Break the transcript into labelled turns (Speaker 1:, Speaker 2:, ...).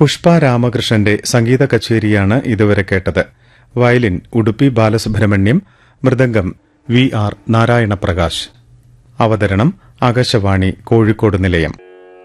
Speaker 1: പുഷ്പ രാമകൃഷ്ണന്റെ സംഗീത കച്ചേരിയാണ് ഇതുവരെ കേട്ടത്. Violin Udupi Balasubrahmanyam, mridangam V R Narayanaprakash. അവതരണം ആകാശവാണി കോഴിക്കോട് നിലയം.